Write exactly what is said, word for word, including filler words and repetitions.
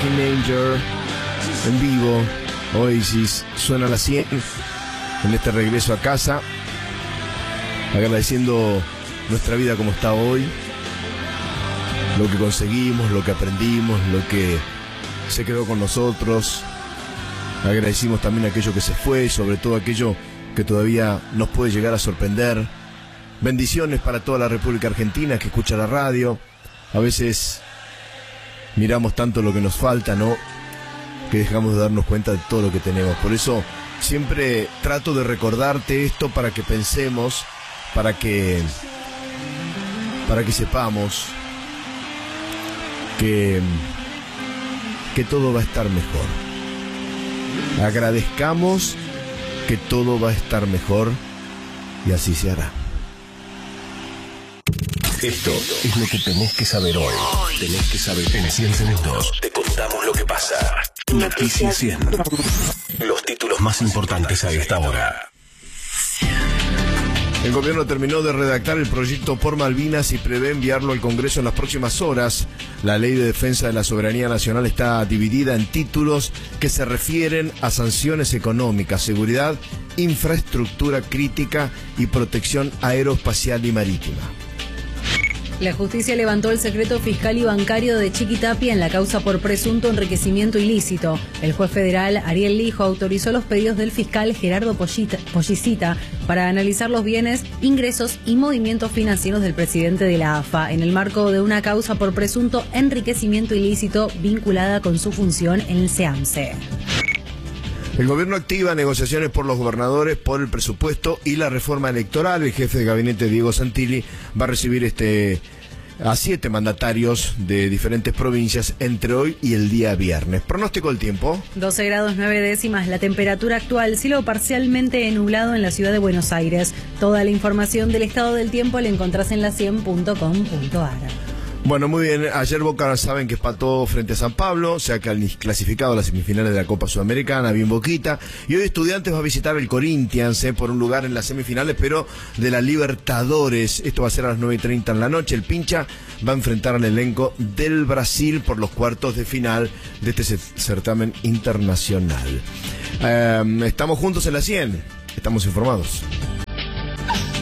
Teenager en vivo. Oasis suena a las cien en este regreso a casa, agradeciendo nuestra vida como está hoy, lo que conseguimos, lo que aprendimos, lo que se quedó con nosotros. Agradecimos también aquello que se fue, sobre todo aquello que todavía nos puede llegar a sorprender. Bendiciones para toda la República Argentina que escucha la radio. A veces miramos tanto lo que nos falta, ¿no?, que dejamos de darnos cuenta de todo lo que tenemos. Por eso siempre trato de recordarte esto para que pensemos, para que para que sepamos que que todo va a estar mejor. Agradezcamos que todo va a estar mejor y así se hará. Esto es lo que tenés que saber hoy. Tenés que saber en cien segundos. Te contamos lo que pasa. Noticias cien. Los títulos más importantes a esta hora. El gobierno terminó de redactar el proyecto por Malvinas y prevé enviarlo al Congreso en las próximas horas. La Ley de Defensa de la Soberanía Nacional está dividida en títulos que se refieren a sanciones económicas, seguridad, infraestructura crítica y protección aeroespacial y marítima. La justicia levantó el secreto fiscal y bancario de Chiquitapia en la causa por presunto enriquecimiento ilícito. El juez federal Ariel Lijo autorizó los pedidos del fiscal Gerardo Pollita, Pollicita para analizar los bienes, ingresos y movimientos financieros del presidente de la A F A en el marco de una causa por presunto enriquecimiento ilícito vinculada con su función en el SEAMSE. El gobierno activa negociaciones por los gobernadores por el presupuesto y la reforma electoral. El jefe de gabinete, Diego Santilli, va a recibir este a siete mandatarios de diferentes provincias entre hoy y el día viernes. Pronóstico del tiempo. doce grados nueve décimas la temperatura actual, cielo parcialmente nublado en la ciudad de Buenos Aires. Toda la información del estado del tiempo la encontrás en la cien punto com punto a r. Bueno, muy bien. Ayer Boca saben que empató frente a San Pablo, se ha clasificado a las semifinales de la Copa Sudamericana, bien Boquita. Y hoy Estudiantes va a visitar el Corinthians eh, por un lugar en las semifinales, pero de la Libertadores. Esto va a ser a las nueve y treinta en la noche. El Pincha va a enfrentar al elenco del Brasil por los cuartos de final de este certamen internacional. Eh, estamos juntos en la cien. Estamos informados.